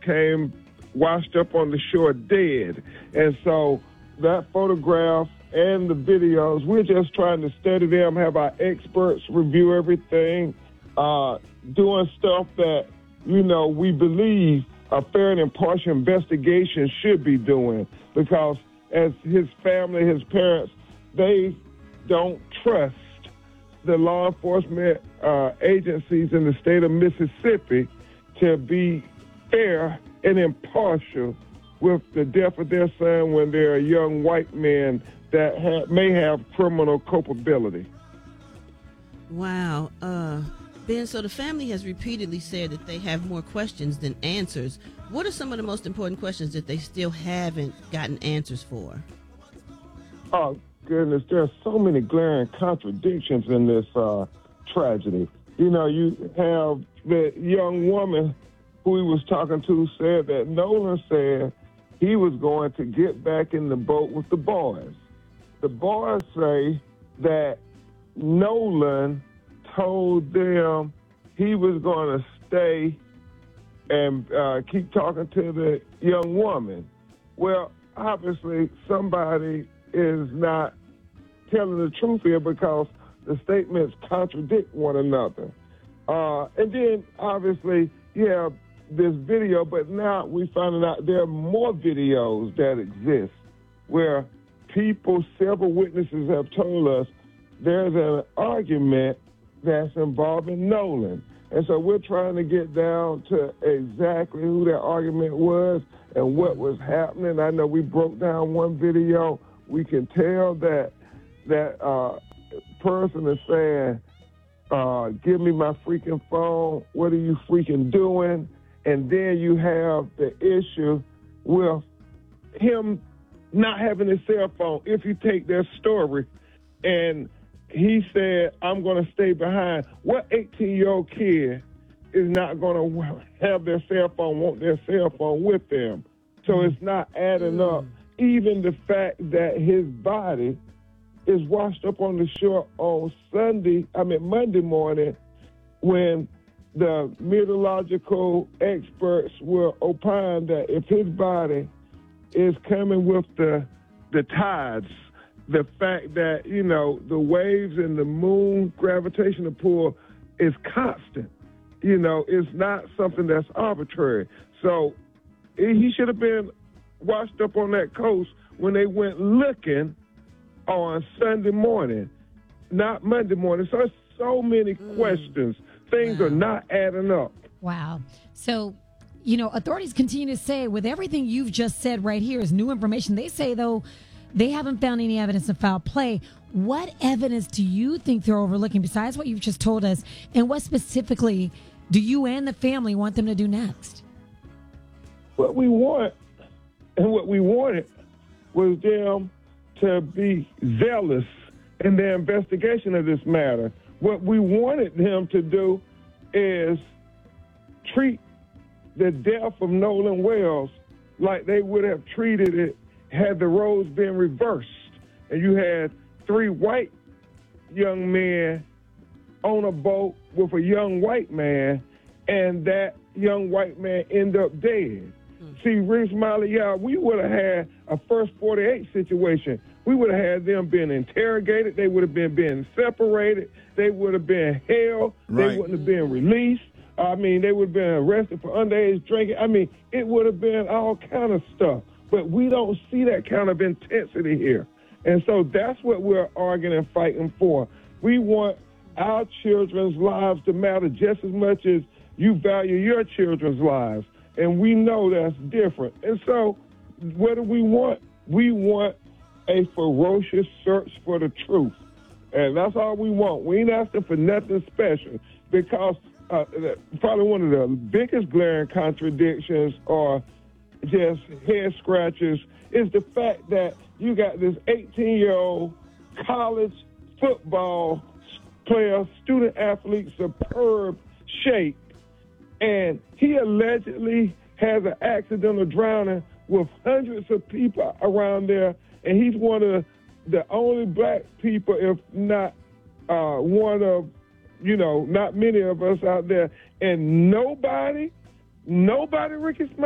came washed up on the shore dead. And so that photograph and the videos, we're just trying to study them, have our experts review everything, doing stuff that, we believe a fair and impartial investigation should be doing, because as his family, his parents, they don't trust the law enforcement agencies in the state of Mississippi to be fair and impartial with the death of their son when they're a young white man that may have criminal culpability. Wow. Ben, so the family has repeatedly said that they have more questions than answers. What are some of the most important questions that they still haven't gotten answers for? Oh, goodness, there are so many glaring contradictions in this tragedy. You have the young woman who he was talking to said that Nolan said he was going to get back in the boat with the boys. The boys say that Nolan told them he was going to stay and keep talking to the young woman. Well, obviously, somebody is not telling the truth here because the statements contradict one another. And then, obviously, you have this video, but now we're finding out there are more videos that exist where several witnesses have told us there's an argument that's involving Nolan. And so we're trying to get down to exactly who that argument was and what was happening. I know we broke down one video. We can tell that person is saying, give me my freaking phone. What are you freaking doing? And then you have the issue with him not having his cell phone. If you take their story, and he said, I'm going to stay behind. What 18-year-old kid is not going to have their cell phone, want their cell phone with them? So it's not adding up. Even the fact that his body is washed up on the shore on Monday morning, when the meteorological experts were opined that if his body is coming with the tides, the fact that, the waves and the moon gravitational pull is constant, it's not something that's arbitrary. So he should have been washed up on that coast when they went looking on Sunday morning, not Monday morning. So there's so many questions. Things are not adding up. Wow. So, authorities continue to say, with everything you've just said right here is new information. They say, though, they haven't found any evidence of foul play. What evidence do you think they're overlooking besides what you've just told us? And what specifically do you and the family want them to do next? What we want and what we wanted was them to be zealous in their investigation of this matter. What we wanted them to do is treat the death of Nolan Wells like they would have treated it had the roles been reversed. And you had 3 white young men on a boat with a young white man, and that young white man ended up dead. See, Reese Miley, we would have had a first 48 situation. We would have had them being interrogated. They would have been being separated. They would have been held. Right. They wouldn't have been released. They would have been arrested for underage drinking. It would have been all kind of stuff. But we don't see that kind of intensity here. And so that's what we're arguing and fighting for. We want our children's lives to matter just as much as you value your children's lives. And we know that's different. And so what do we want? We want a ferocious search for the truth. And that's all we want. We ain't asking for nothing special, because probably one of the biggest glaring contradictions or just head scratchers is the fact that you got this 18-year-old college football player, student athlete, superb shape, and he allegedly has an accidental drowning with hundreds of people around there, and he's one of the only black people, if not one of, not many of us out there, and nobody, Ricky Smiley,